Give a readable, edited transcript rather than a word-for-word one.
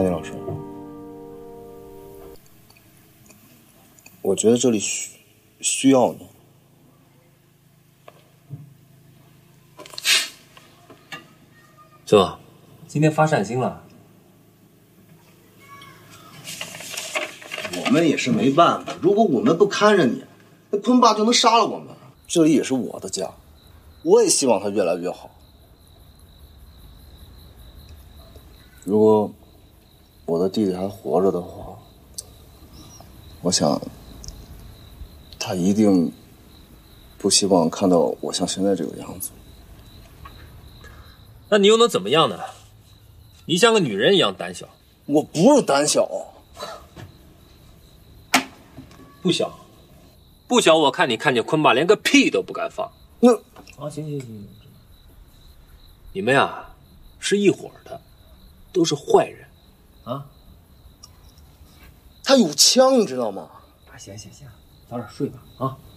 丹尼老师，我觉得这里需要你。 哥，今天发善心了。 我们也是没办法，如果我们不看着你，那坤爸就能杀了我们。这里也是我的家，我也希望他越来越好。如果我的弟弟还活着的话，我想他一定不希望看到我像现在这个样子。 那你又能怎么样呢？你像个女人一样胆小。 我不是胆小， 不小，不小。我看你看见坤爸连个屁都不敢放。 那啊，行，你们呀是一伙的，都是坏人啊。 他有枪，你知道吗？ 行，早点睡吧啊。